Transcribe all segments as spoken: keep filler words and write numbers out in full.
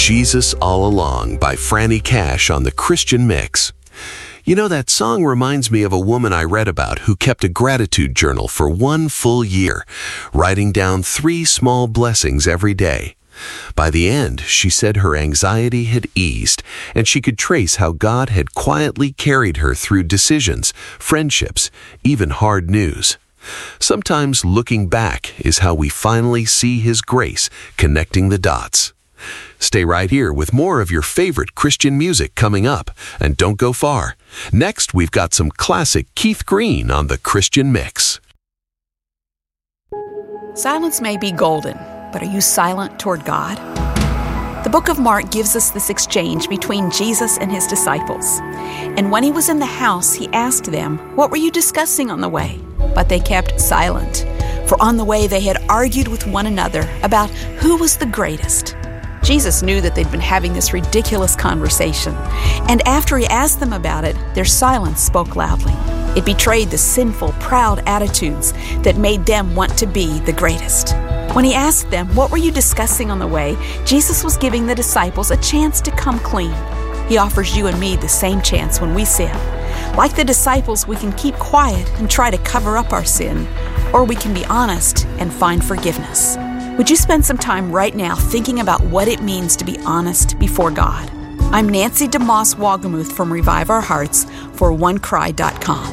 Jesus All Along by Franny Cash on the Christian Mix. You know, that song reminds me of a woman I read about who kept a gratitude journal for one full year, writing down three small blessings every day. By the end, she said her anxiety had eased, and she could trace how God had quietly carried her through decisions, friendships, even hard news. Sometimes looking back is how we finally see His grace connecting the dots. Stay right here with more of your favorite Christian music coming up, and don't go far. Next, we've got some classic Keith Green on the Christian Mix. Silence may be golden, but are you silent toward God? The book of Mark gives us this exchange between Jesus and His disciples. And when He was in the house, He asked them, "What were you discussing on the way?" But they kept silent, for on the way they had argued with one another about who was the greatest. Jesus knew that they'd been having this ridiculous conversation, and after He asked them about it, their silence spoke loudly. It betrayed the sinful, proud attitudes that made them want to be the greatest. When He asked them, "What were you discussing on the way?" Jesus was giving the disciples a chance to come clean. He offers you and me the same chance when we sin. Like the disciples, we can keep quiet and try to cover up our sin, or we can be honest and find forgiveness. Would you spend some time right now thinking about what it means to be honest before God? I'm Nancy DeMoss Wagamuth from Revive Our Hearts for one cry dot com.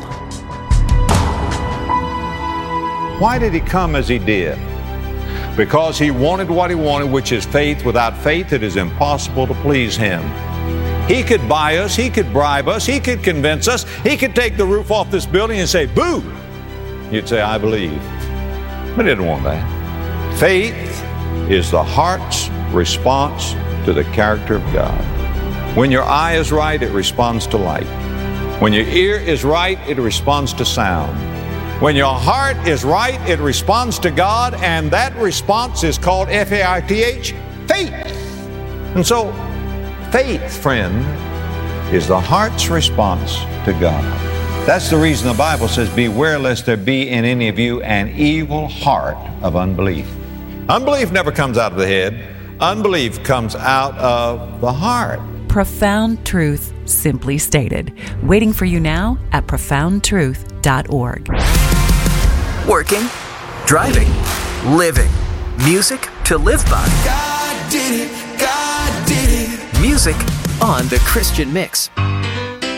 Why did He come as He did? Because He wanted what He wanted, which is faith. Without faith, it is impossible to please Him. He could buy us, He could bribe us, He could convince us, He could take the roof off this building and say, "Boo!" You'd say, "I believe." But He didn't want that. Faith is the heart's response to the character of God. When your eye is right, it responds to light. When your ear is right, it responds to sound. When your heart is right, it responds to God, and that response is called F A I T H, faith. And so, faith, friend, is the heart's response to God. That's the reason the Bible says, "Beware lest there be in any of you an evil heart of unbelief." Unbelief never comes out of the head. Unbelief comes out of the heart. Profound truth, simply stated. Waiting for you now at profound truth dot org. Working, driving, living. Music to live by. God did it. God did it. Music on the Christian Mix.